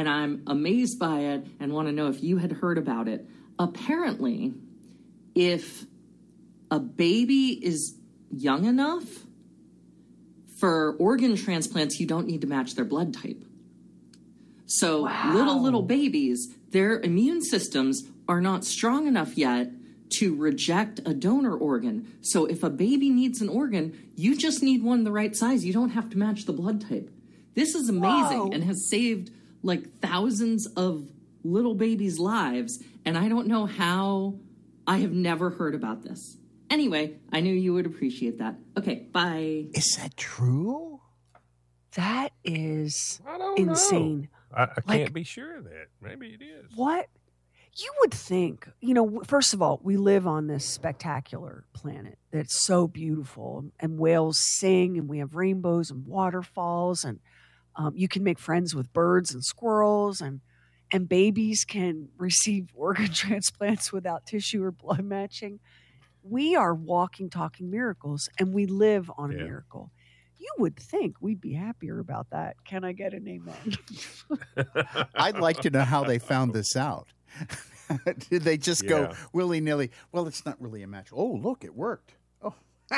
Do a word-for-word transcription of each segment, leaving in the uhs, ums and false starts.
and I'm amazed by it and want to know if you had heard about it. Apparently, if a baby is young enough for organ transplants, you don't need to match their blood type. So wow. little, little babies, their immune systems are not strong enough yet to reject a donor organ. So if a baby needs an organ, you just need one the right size. You don't have to match the blood type. This is amazing Whoa. and has saved like thousands of little babies' lives. And I don't know how I have never heard about this. Anyway, I knew you would appreciate that. Okay, bye. Is that true? That is I don't insane. know. I, I like, can't be sure of that. Maybe it is. What? You would think, you know, first of all, we live on this spectacular planet that's so beautiful, and whales sing, and we have rainbows and waterfalls, and um, you can make friends with birds and squirrels, and and babies can receive organ transplants without tissue or blood matching. We are walking, talking miracles, and we live on a yeah. miracle. You would think we'd be happier about that. Can I get an amen? I'd like to know how they found this out. Did they just yeah. go willy-nilly? Well, it's not really a match. Oh, look, it worked. Oh,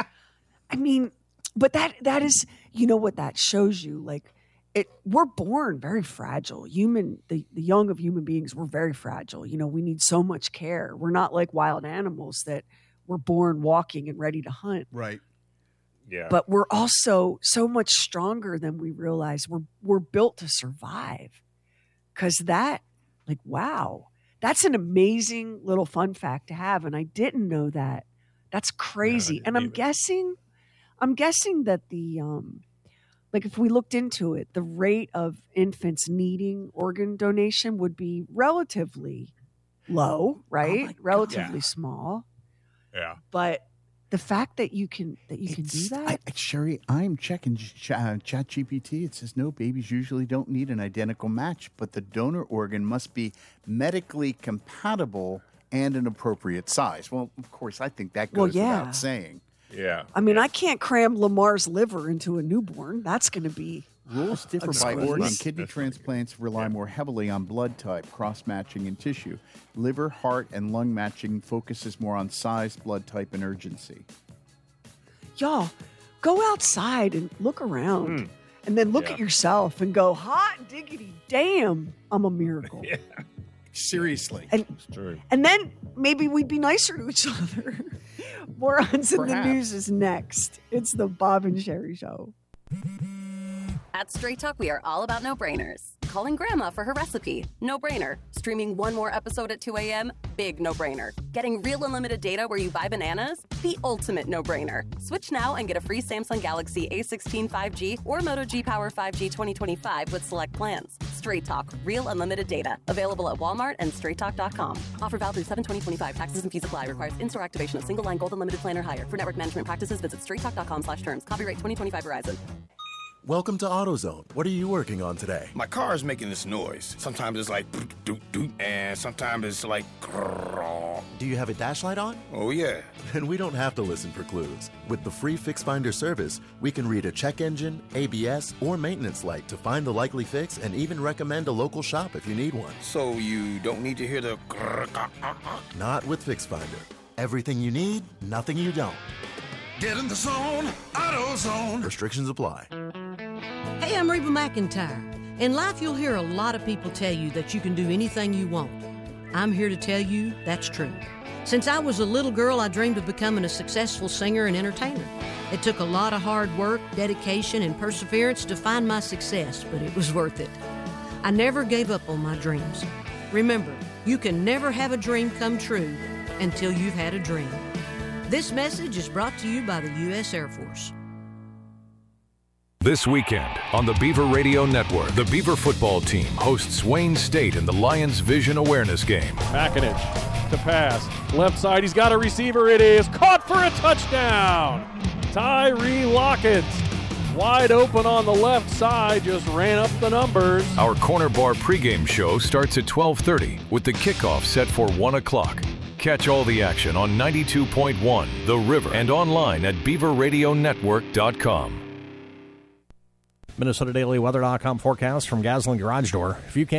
I mean, but that that is, you know what that shows you? Like, it. We're born very fragile. Human, the, the young of human beings, we're very fragile. You know, we need so much care. We're not like wild animals that we're born walking and ready to hunt. Right. Yeah. But we're also so much stronger than we realize. We're we're built to survive. Because that, like, wow. That's an amazing little fun fact to have, and I didn't know that. That's crazy. No, and I'm either. guessing, I'm guessing that the, um, like if we looked into it, the rate of infants needing organ donation would be relatively low, right? Oh relatively yeah. small. Yeah. But the fact that you can that you it's, can do that, I, Sherry, I'm checking Ch- uh, ChatGPT. It says no, babies usually don't need an identical match, but the donor organ must be medically compatible and an appropriate size. Well, of course, I think that goes well, yeah. without saying. Yeah. I mean, I can't cram Lamar's liver into a newborn. That's going to be rules differ by Excuse. organ. Kidney transplants rely more heavily on blood type, cross-matching, and tissue. Liver, heart, and lung matching focuses more on size, blood type, and urgency. Y'all, go outside and look around. Mm. And then look yeah. at yourself and go, hot diggity damn, I'm a miracle. yeah. Seriously. And, it's true. And then maybe we'd be nicer to each other. Morons in the News is next. It's the Bob and Sherry Show. At Straight Talk, we are all about no-brainers. Calling Grandma for her recipe, no-brainer. Streaming one more episode at two a.m., big no-brainer. Getting real unlimited data where you buy bananas, the ultimate no-brainer. Switch now and get a free Samsung Galaxy A sixteen five G or Moto G Power five G twenty twenty-five with select plans. Straight Talk, real unlimited data. Available at Walmart and straight talk dot com. Offer valid through seven twenty twenty-five. Taxes and fees apply. Requires in-store activation of single line gold unlimited plan or higher. For network management practices, visit straight talk dot com slash terms. Copyright twenty twenty-five Verizon. Welcome to AutoZone. What are you working on today? My car is making this noise. Sometimes it's like doot, doot, doot, and sometimes it's like grrr. Do you have a dash light on? Oh, yeah. Then we don't have to listen for clues. With the free Fix Finder service, we can read a check engine, A B S, or maintenance light to find the likely fix and even recommend a local shop if you need one. So you don't need to hear the grrr, grrr, grrr. Not with Fix Finder. Everything you need, nothing you don't. Get in the zone, AutoZone. Restrictions apply. Hey, I'm Reba McEntire. In life, you'll hear a lot of people tell you that you can do anything you want. I'm here to tell you that's true. Since I was a little girl, I dreamed of becoming a successful singer and entertainer. It took a lot of hard work, dedication, and perseverance to find my success, but it was worth it. I never gave up on my dreams. Remember, you can never have a dream come true until you've had a dream. This message is brought to you by the U S Air Force. This weekend on the Beaver Radio Network, the Beaver football team hosts Wayne State in the Lions Vision Awareness Game. Makinich to pass. Left side, he's got a receiver. It is caught for a touchdown. Tyree Lockett, wide open on the left side, just ran up the numbers. Our Corner Bar pregame show starts at twelve thirty with the kickoff set for one o'clock. Catch all the action on ninety-two point one The River and online at beaver radio network dot com. Minnesota Daily Weather dot com forecast from Gasoline Garage Door. If you can't